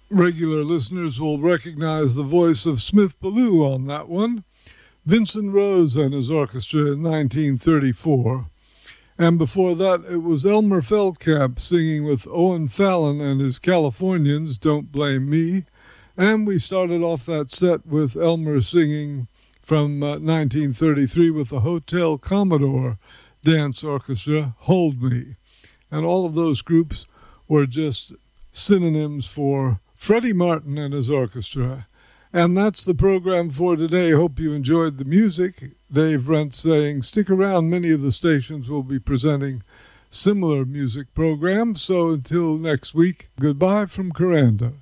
Regular listeners will recognize the voice of Smith Ballou on that one. Vincent Rose and his orchestra in 1934. And before that, it was Elmer Feldkamp singing with Owen Fallon and his Californians, Don't Blame Me. And we started off that set with Elmer singing from 1933 with the Hotel Commodore Dance Orchestra, Hold Me. And all of those groups were just synonyms for Freddie Martin and his orchestra. And that's the program for today. Hope you enjoyed the music. Dave Rent saying, stick around. Many of the stations will be presenting similar music programs. So until next week, goodbye from Coranda.